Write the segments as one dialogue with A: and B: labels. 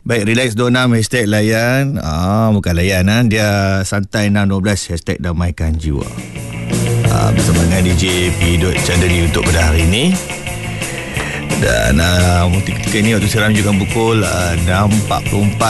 A: Baik, Relax 26 hashtag layan. Bukan layan, dia santai 612 hashtag damaikan jiwa. Bersama dengan DJ P. Chandani untuk pada hari ini. Dan ketika ini waktu siaran juga pukul 6.44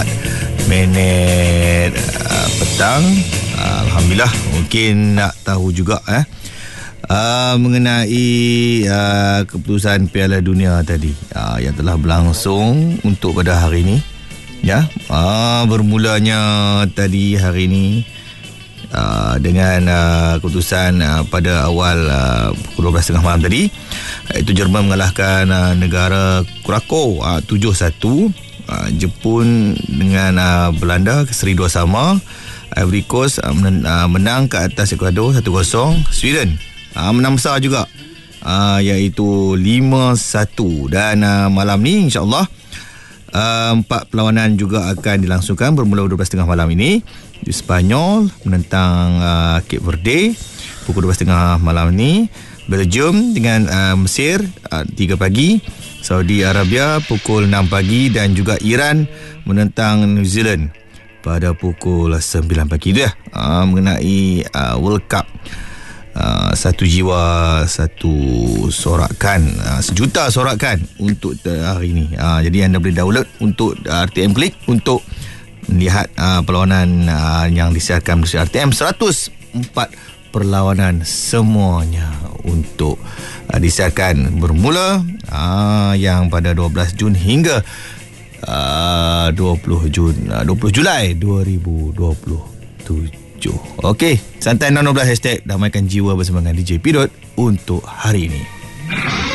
A: petang. Alhamdulillah, mungkin nak tahu juga mengenai keputusan Piala Dunia tadi yang telah berlangsung untuk pada hari ini. Bermulanya tadi hari ini dengan keputusan pada awal pukul 12.30 malam tadi, iaitu Jerman mengalahkan negara Krakow 7-1, Jepun dengan Belanda seri 2 sama, Ivory Coast menang ke atas Ecuador 1-0, Sweden menang besar juga iaitu 5-1. Dan malam ni insyaAllah 4 perlawanan juga akan dilangsungkan bermula 12.30 malam ini. Di Spanyol menentang Cape Verde pukul 12.30 malam ini. Belgium dengan Mesir 3 pagi. Saudi Arabia pukul 6 pagi. Dan juga Iran menentang New Zealand pada pukul 9 pagi. Itu mengenai World Cup. Satu jiwa, satu sorakan, sejuta sorakan untuk hari ini. Jadi anda boleh download untuk RTM Klik untuk melihat perlawanan yang disiarkan melalui RTM. 104 perlawanan semuanya untuk disiarkan bermula yang pada 12 Jun hingga 20 Julai 2027. Okey, santai 612 hashtag damaikan jiwa bersama dengan DJ P. untuk hari ini.